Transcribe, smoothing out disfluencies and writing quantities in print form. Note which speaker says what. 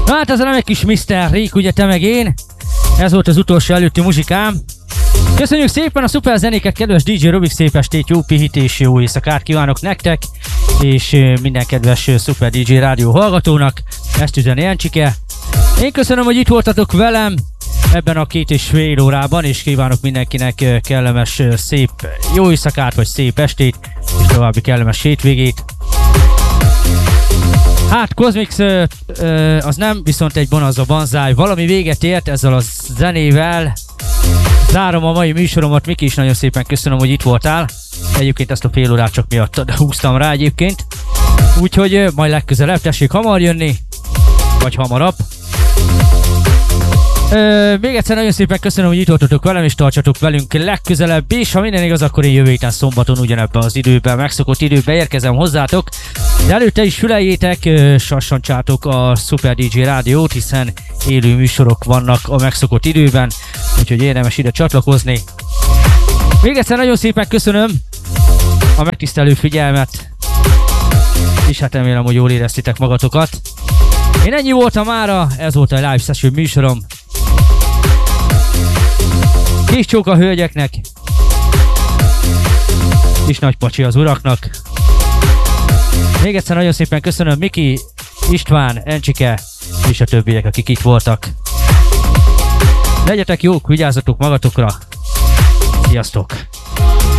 Speaker 1: Na hát ez a nem egy kis Mr. Rick, ugye te meg én. Ez volt az utolsó előtti muzsikám. Köszönjük szépen a szuper zenéket, kedves DJ Robik, szép estét, jó pihit és jó éjszakát kívánok nektek, és minden kedves szuper DJ rádió hallgatónak. Ezt üzeni Jencsike. Én köszönöm, hogy itt voltatok velem ebben a 2,5 órában, és kívánok mindenkinek kellemes, szép jó éjszakát, vagy szép estét, és további kellemes hétvégét. Hát Cosmix az nem, viszont egy Bonanza Banzai valami véget ért ezzel a zenével. Zárom a mai műsoromat, Miki is nagyon szépen köszönöm, hogy itt voltál. Egyébként ezt a fél órát csak miattad húztam rá egyébként. Úgyhogy majd legközelebb tessék hamar jönni, vagy hamarabb. Még egyszer nagyon szépen köszönöm, hogy itt voltatok velem, és tartsatok velünk legközelebb is. Ha minden igaz, akkor én jövő héten szombaton ugyanebben az időben, megszokott időben érkezem hozzátok. De előtte is füleljétek, sassancsátok a Super DJ rádiót, hiszen élő műsorok vannak a megszokott időben, úgyhogy érdemes ide csatlakozni. Még egyszer nagyon szépen köszönöm a megtisztelő figyelmet, és hát remélem, hogy jól éreztétek magatokat. Én ennyi voltam mára, ez volt a live session műsorom. Kis csók a hölgyeknek, és nagy pacsi az uraknak. Még egyszer nagyon szépen köszönöm Miki, István, Encsike és a többiek, akik itt voltak. Legyetek jók, vigyázzatok magatokra. Sziasztok!